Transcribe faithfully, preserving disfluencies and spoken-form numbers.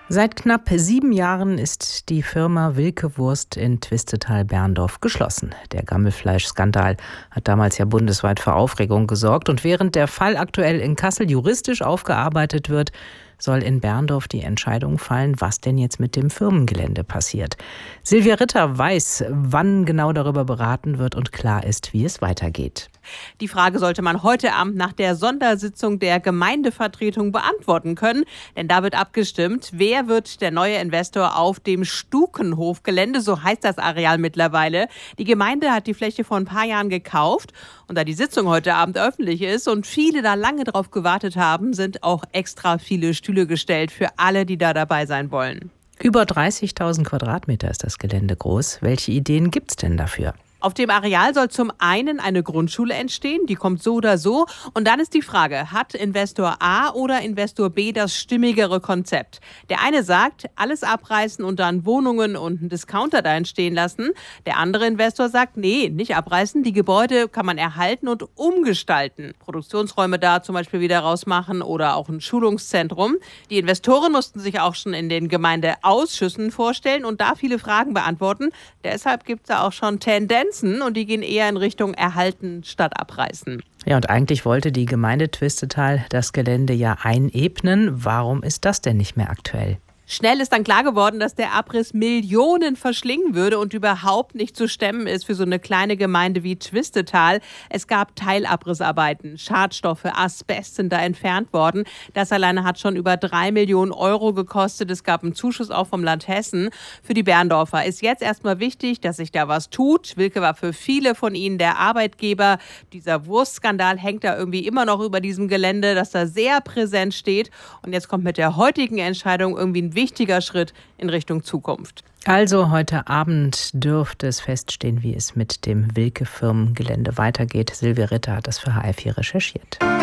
Seit knapp sieben Jahren ist die Firma Wilke Wurst in Twistetal-Berndorf geschlossen. Der Gammelfleisch-Skandal hat damals ja bundesweit für Aufregung gesorgt. Und während der Fall aktuell in Kassel juristisch aufgearbeitet wird, soll in Berndorf die Entscheidung fallen, was denn jetzt mit dem Firmengelände passiert. Silvia Ritter weiß, wann genau darüber beraten wird und klar ist, wie es weitergeht. Die Frage sollte man heute Abend nach der Sondersitzung der Gemeindevertretung beantworten können. Denn da wird abgestimmt, wer wird der neue Investor auf dem Stukenhofgelände, so heißt das Areal mittlerweile. Die Gemeinde hat die Fläche vor ein paar Jahren gekauft. Und da die Sitzung heute Abend öffentlich ist und viele da lange drauf gewartet haben, sind auch extra viele Stühle gestellt für alle, die da dabei sein wollen. Über dreißigtausend Quadratmeter ist das Gelände groß. Welche Ideen gibt's denn dafür? Auf dem Areal soll zum einen eine Grundschule entstehen, die kommt so oder so. Und dann ist die Frage, hat Investor A oder Investor B das stimmigere Konzept? Der eine sagt, alles abreißen und dann Wohnungen und einen Discounter da entstehen lassen. Der andere Investor sagt, nee, nicht abreißen, die Gebäude kann man erhalten und umgestalten. Produktionsräume da zum Beispiel wieder rausmachen oder auch ein Schulungszentrum. Die Investoren mussten sich auch schon in den Gemeindeausschüssen vorstellen und da viele Fragen beantworten. Deshalb gibt es da auch schon Tendenzen. Und die gehen eher in Richtung Erhalten statt Abreißen. Ja, und eigentlich wollte die Gemeinde Twistetal das Gelände ja einebnen. Warum ist das denn nicht mehr aktuell? Schnell ist dann klar geworden, dass der Abriss Millionen verschlingen würde und überhaupt nicht zu stemmen ist für so eine kleine Gemeinde wie Twistetal. Es gab Teilabrissarbeiten, Schadstoffe, Asbest sind da entfernt worden. Das alleine hat schon über drei Millionen Euro gekostet. Es gab einen Zuschuss auch vom Land Hessen. Für die Berndorfer ist jetzt erstmal wichtig, dass sich da was tut. Wilke war für viele von ihnen der Arbeitgeber. Dieser Wurstskandal hängt da irgendwie immer noch über diesem Gelände, das da sehr präsent steht. Und jetzt kommt mit der heutigen Entscheidung irgendwie ein wichtiger Schritt in Richtung Zukunft. Also heute Abend dürfte es feststehen, wie es mit dem Wilke-Firmengelände weitergeht. Silvia Ritter hat das für H R vier recherchiert.